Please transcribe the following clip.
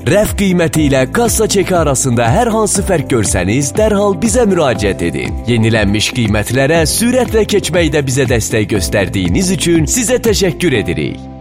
Rəf qiyməti ilə kassa çeki arasında hər hansı fərq görsəniz, dərhal bizə müraciət edin. Yenilənmiş qiymətlərə sürətlə keçməkdə bizə dəstək göstərdiyiniz üçün sizə təşəkkür edirik.